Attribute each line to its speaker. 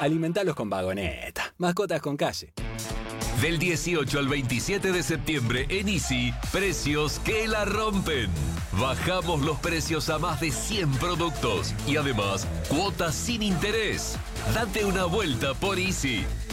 Speaker 1: Alimentalos con Vagoneta. Mascotas con calle.
Speaker 2: Del 18 al 27 de septiembre en Easy, precios que la rompen. Bajamos los precios a más de 100 productos y además cuotas sin interés. Date una vuelta por Easy.